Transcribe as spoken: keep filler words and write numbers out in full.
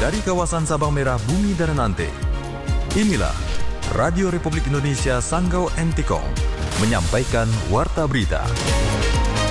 dari kawasan Sabang Merah Bumi dan Nante. Inilah Radio Republik Indonesia Sanggau Entikong menyampaikan Warta Berita.